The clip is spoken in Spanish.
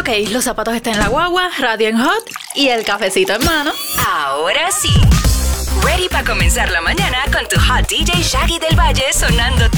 Ok, los zapatos están en la guagua, radio en hot y el cafecito en mano. Ahora sí. Ready para comenzar la mañana con tu hot DJ Shaggy del Valle sonando